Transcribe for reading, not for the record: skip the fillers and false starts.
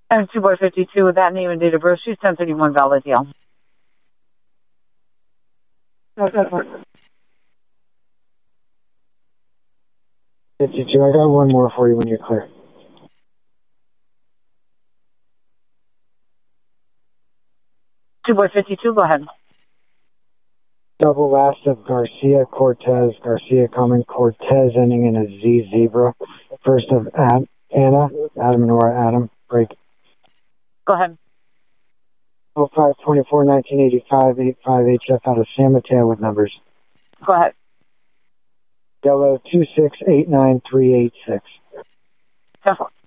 And 2 boy 52 with that name and date of birth. She's 1031 valid deal. Okay. 52. I got one more for you when you're clear. Two boy 52, go ahead. Double last of Garcia Cortez, Garcia coming, Cortez ending in a Z zebra. First of Anna, Adam Nora Adam, break. Go ahead. 05/24/1985, 85HF out of San Mateo with numbers. Go ahead. Yellow 2689386. 10-4.